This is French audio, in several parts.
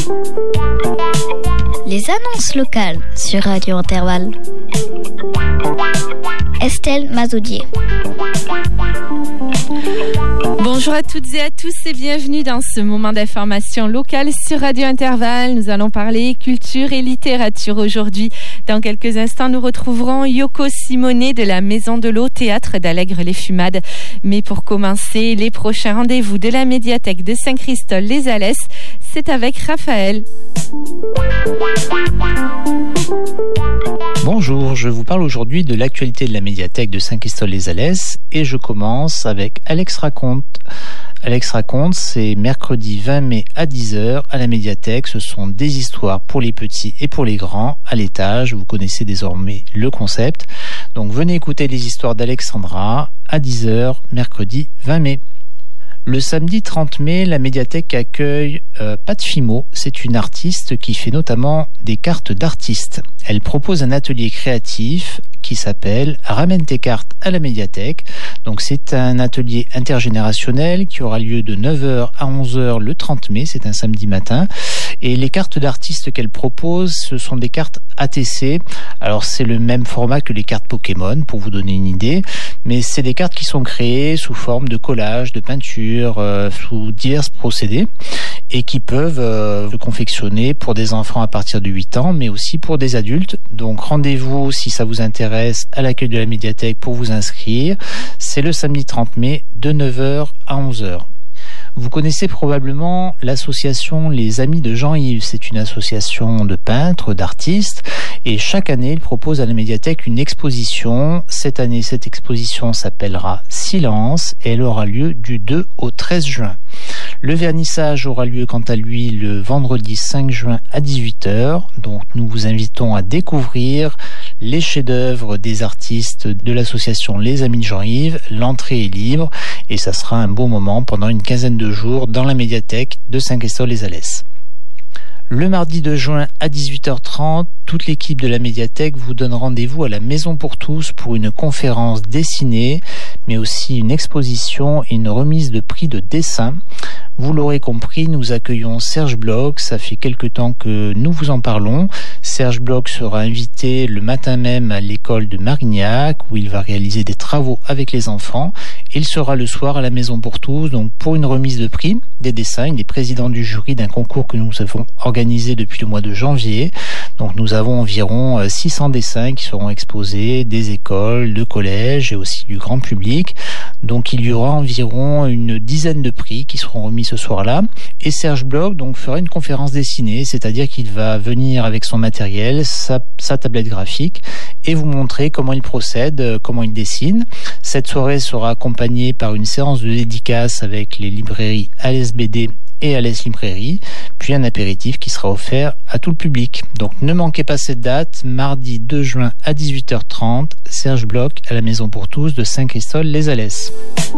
Les annonces locales sur Radio Intervalle. Estelle Mazoudier. Bonjour à toutes et à tous et bienvenue dans ce moment d'information locale sur Radio Intervalle. Nous allons parler culture et littérature aujourd'hui. Dans quelques instants, nous retrouverons Yoko Simonet de la Maison de l'Eau, théâtre d'Allègre-les-Fumades. Mais pour commencer, les prochains rendez-vous de la médiathèque de Saint-Christol-les-Alès, c'est avec Raphaël. Bonjour, je vous parle aujourd'hui de l'actualité de la médiathèque de Saint-Christol-les-Alès et je commence avec Alex Raconte. Alex Raconte, c'est mercredi 20 mai à 10h à la médiathèque. Ce sont des histoires pour les petits et pour les grands à l'étage. Vous connaissez désormais le concept. Donc venez écouter les histoires d'Alexandra à 10h mercredi 20 mai. Le samedi 30 mai, la médiathèque accueille Pat Fimo. C'est une artiste qui fait notamment des cartes d'artistes. Elle propose un atelier créatif qui s'appelle « Ramène tes cartes à la médiathèque ». Donc c'est un atelier intergénérationnel qui aura lieu de 9h à 11h le 30 mai, c'est un samedi matin. Et les cartes d'artistes qu'elle propose, ce sont des cartes ATC. Alors c'est le même format que les cartes Pokémon, pour vous donner une idée. Mais c'est des cartes qui sont créées sous forme de collage, de peinture, sous divers procédés. Et qui peuvent se confectionner pour des enfants à partir de 8 ans, mais aussi pour des adultes. Donc rendez-vous, si ça vous intéresse, à l'accueil de la médiathèque pour vous inscrire. C'est le samedi 30 mai de 9h à 11h. Vous connaissez probablement l'association Les Amis de Jean-Yves. C'est une association de peintres, d'artistes, et chaque année, ils proposent à la médiathèque une exposition. Cette année, cette exposition s'appellera Silence et elle aura lieu du 2 au 13 juin. Le vernissage aura lieu quant à lui le vendredi 5 juin à 18h. Donc nous vous invitons à découvrir les chefs-d'œuvre des artistes de l'association Les Amis de Jean-Yves. L'entrée est libre et ça sera un beau moment pendant une quinzaine de jours dans la médiathèque de Saint-Christol-les-Alès. Le mardi 2 juin à 18h30, toute l'équipe de la médiathèque vous donne rendez-vous à la Maison pour tous pour une conférence dessinée, mais aussi une exposition et une remise de prix de dessin. Vous l'aurez compris, nous accueillons Serge Bloch. Ça fait quelque temps que nous vous en parlons. Serge Bloch sera invité le matin même à l'école de Marignac où il va réaliser des travaux avec les enfants. Il sera le soir à la Maison pour tous, donc pour une remise de prix des dessins. Il est président du jury d'un concours que nous avons organisé depuis le mois de janvier. Donc nous avons environ 600 dessins qui seront exposés des écoles, de collèges et aussi du grand public. Donc il y aura environ une dizaine de prix qui seront remis ce soir-là. Et Serge Bloch donc fera une conférence dessinée, c'est-à-dire qu'il va venir avec son matériel, sa tablette graphique et vous montrer comment il procède, comment il dessine. Cette soirée sera accompagnée par une séance de dédicace avec les librairies Alès BD et Alès Librairie, puis un apéritif qui sera offert à tout le public. Donc ne manquez pas cette date, mardi 2 juin à 18h30, Serge Bloch à la Maison pour tous de Saint-Christol-les-Alès.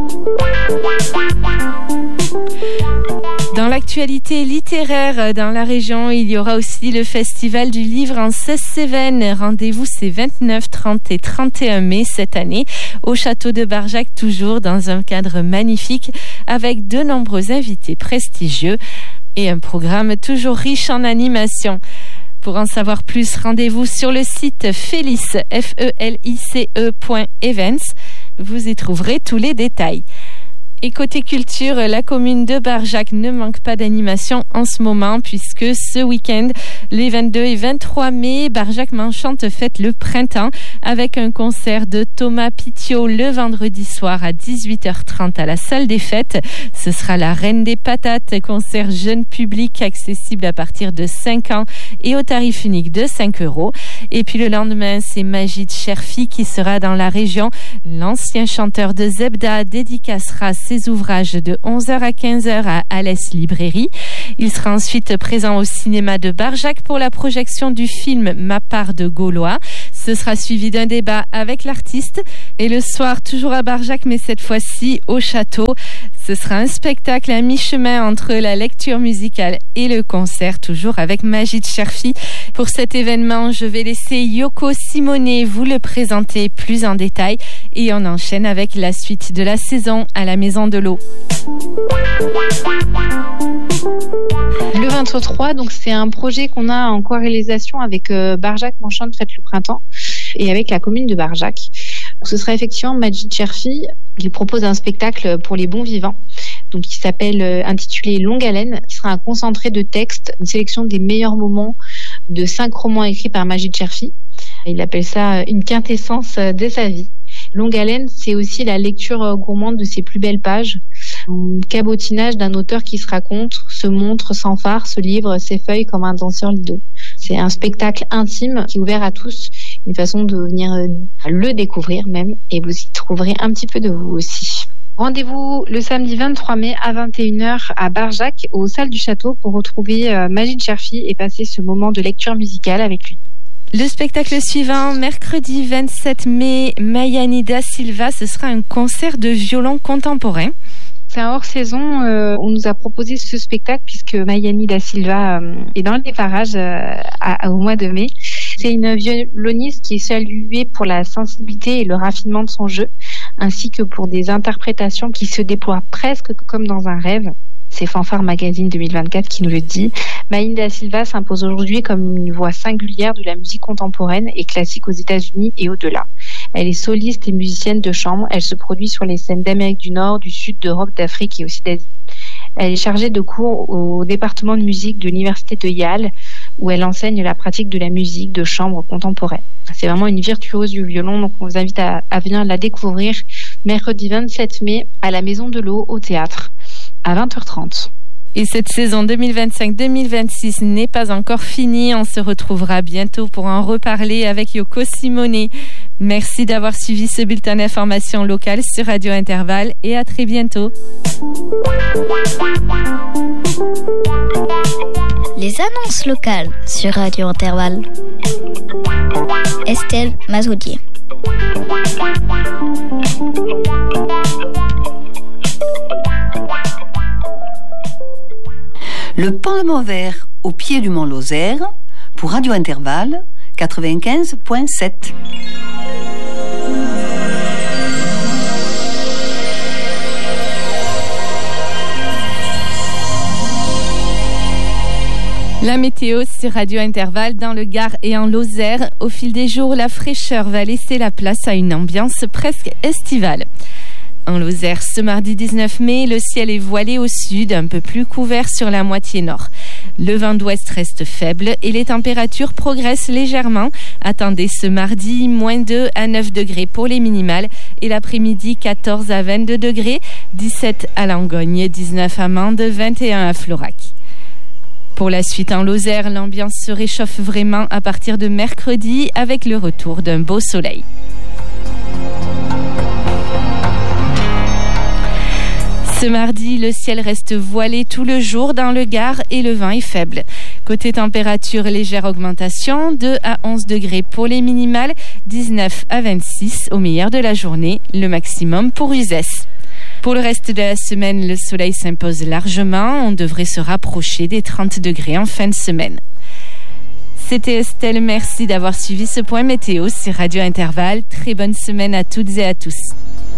Dans l'actualité littéraire dans la région, il y aura aussi le Festival du livre en Cévennes. Rendez-vous c'est 29, 30 et 31 mai cette année au château de Barjac, toujours dans un cadre magnifique avec de nombreux invités prestigieux et un programme toujours riche en animation. Pour en savoir plus, rendez-vous sur le site felice.events. Vous y trouverez tous les détails. Et côté culture, la commune de Barjac ne manque pas d'animation en ce moment puisque ce week-end, les 22 et 23 mai, Barjac M'enchante fête le printemps avec un concert de Thomas Pitiot le vendredi soir à 18h30 à la salle des fêtes. Ce sera la Reine des Patates, concert jeune public accessible à partir de 5 ans et au tarif unique de 5 €. Et puis le lendemain, c'est Majid Cherfi qui sera dans la région. L'ancien chanteur de Zebda dédicacera ses ouvrages de 11h à 15h à Alès Librairie. Il sera ensuite présent au cinéma de Barjac Barjac pour la projection du film Ma part de Gaulois. Ce sera suivi d'un débat avec l'artiste. Et le soir, toujours à Barjac, mais cette fois-ci au château. Ce sera un spectacle à mi-chemin entre la lecture musicale et le concert, toujours avec Majid Cherfi. Pour cet événement, je vais laisser Yoko Simone vous le présenter plus en détail et on enchaîne avec la suite de la saison à la Maison de l'Eau. Le 23, donc c'est un projet qu'on a en co-réalisation avec Barjac Manchante Fête le Printemps et avec la commune de Barjac. Ce sera effectivement Majid Cherfi. Il propose un spectacle pour les bons vivants, donc qui s'appelle intitulé Longue Haleine, qui sera un concentré de textes, une sélection des meilleurs moments de 5 romans écrits par Majid Cherfi. Il appelle ça une quintessence de sa vie. Longue Haleine, c'est aussi la lecture gourmande de ses plus belles pages, un cabotinage d'un auteur qui se raconte, se montre sans phare, se livre, s'effeuille comme un danseur lido. C'est un spectacle intime qui est ouvert à tous, une façon de venir le découvrir même, et vous y trouverez un petit peu de vous aussi. Rendez-vous le samedi 23 mai à 21h à Barjac, aux salles du château, pour retrouver Majid Cherfi et passer ce moment de lecture musicale avec lui. Le spectacle suivant, mercredi 27 mai, Mayani da Silva, ce sera un concert de violon contemporain. C'est un hors-saison, on nous a proposé ce spectacle puisque Mayani da Silva est dans les parages au mois de mai. C'est une violoniste qui est saluée pour la sensibilité et le raffinement de son jeu, ainsi que pour des interprétations qui se déploient presque comme dans un rêve. C'est Fanfare Magazine 2024 qui nous le dit. Mayani da Silva s'impose aujourd'hui comme une voix singulière de la musique contemporaine et classique aux États-Unis et au-delà. Elle est soliste et musicienne de chambre. Elle se produit sur les scènes d'Amérique du Nord, du Sud, d'Europe, d'Afrique et aussi d'Asie. Elle est chargée de cours au département de musique de l'université de Yale, où elle enseigne la pratique de la musique de chambre contemporaine. C'est vraiment une virtuose du violon, donc on vous invite à venir la découvrir mercredi 27 mai à la Maison de l'Eau au théâtre à 20h30. Et cette saison 2025-2026 n'est pas encore finie. On se retrouvera bientôt pour en reparler avec Yoko Simone. Merci d'avoir suivi ce bulletin d'information locale sur Radio Intervalle et à très bientôt. Les annonces locales sur Radio Intervalle. Estelle Mazoudier. Le Parlement vert au pied du Mont Lozère pour Radio Intervalle 95.7. La météo sur Radio Intervalle dans le Gard et en Lozère. Au fil des jours, la fraîcheur va laisser la place à une ambiance presque estivale. En Lozère, ce mardi 19 mai, le ciel est voilé au sud, un peu plus couvert sur la moitié nord. Le vent d'ouest reste faible et les températures progressent légèrement. Attendez ce mardi, moins 2 à 9 degrés pour les minimales et l'après-midi, 14 à 22 degrés, 17 à Langogne, 19 à Mende, 21 à Florac. Pour la suite en Lozère, l'ambiance se réchauffe vraiment à partir de mercredi avec le retour d'un beau soleil. Ce mardi, le ciel reste voilé tout le jour dans le Gard et le vent est faible. Côté température, légère augmentation, 2 à 11 degrés pour les minimales, 19 à 26 au meilleur de la journée, le maximum pour Uzès. Pour le reste de la semaine, le soleil s'impose largement. On devrait se rapprocher des 30 degrés en fin de semaine. C'était Estelle, merci d'avoir suivi ce point météo sur Radio Intervalle. Très bonne semaine à toutes et à tous.